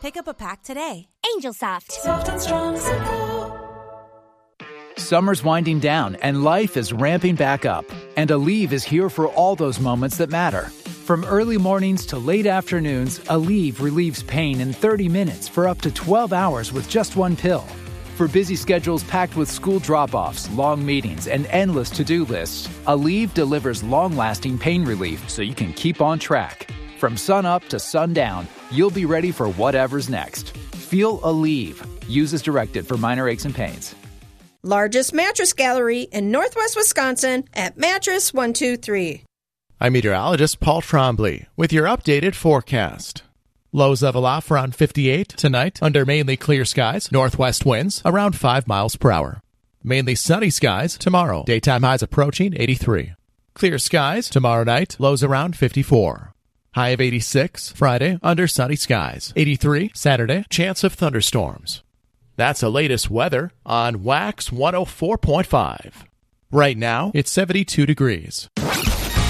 Pick up a pack today. Angel Soft. Soft and strong, simple. Summer's winding down and life is ramping back up. And Aleve is here for all those moments that matter. From early mornings to late afternoons, Aleve relieves pain in 30 minutes for up to 12 hours with just one pill. For busy schedules packed with school drop-offs, long meetings, and endless to-do lists, Aleve delivers long-lasting pain relief so you can keep on track. From sun up to sundown, you'll be ready for whatever's next. Feel Aleve. Use as directed for minor aches and pains. Largest mattress gallery in Northwest Wisconsin at Mattress 123. I'm meteorologist Paul Trombley with your updated forecast. Lows level off around 58 tonight under mainly clear skies, northwest winds around 5 miles per hour. Mainly sunny skies tomorrow, daytime highs approaching 83. Clear skies tomorrow night, lows around 54. High of 86 Friday under sunny skies, 83 Saturday, chance of thunderstorms. That's the latest weather on Wax 104.5. Right now, it's 72 degrees.